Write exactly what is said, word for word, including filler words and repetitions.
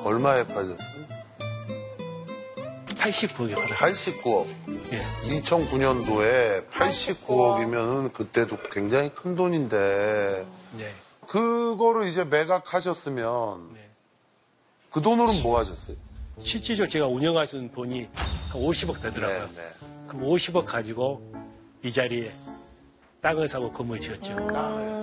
얼마에 빠졌어요? 팔십구억에 팔았어요. 팔십구억. 예. 이천구 년도에 팔십구억이면은 그때도 굉장히 큰 돈인데 네. 그거를 이제 매각하셨으면 네. 그 돈으로는 뭐 하셨어요? 실질적으로 제가 운영할 수 있는 돈이 한 오십억 되더라고요. 네, 네. 그럼 오십억 가지고 이 자리에 땅을 사고 건물을 지었죠. 아.